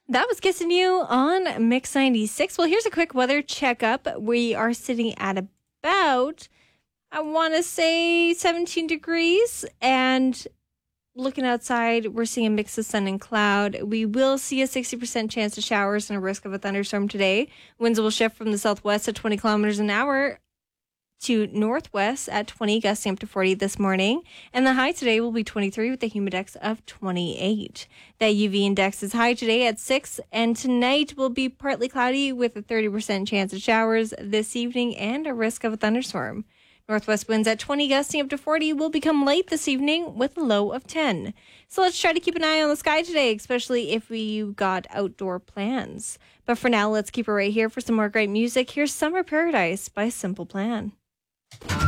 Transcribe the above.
That was Kissing You on Mix 96. Well, here's a quick weather checkup. We are sitting at about, I want to say 17 degrees. And looking outside, we're seeing a mix of sun and cloud. We will see a 60% chance of showers and a risk of a thunderstorm today. Winds will shift from the southwest at 20 kilometers an hour to northwest at 20, gusting up to 40 this morning. And the high today will be 23 with a humidex of 28. That UV index is high today at 6, and tonight will be partly cloudy with a 30% chance of showers this evening and a risk of a thunderstorm. Northwest winds at 20, gusting up to 40 will become light this evening with a low of 10. So let's try to keep an eye on the sky today, especially if we got outdoor plans. But for now, let's keep it right here for some more great music. Here's Summer Paradise by Simple Plan.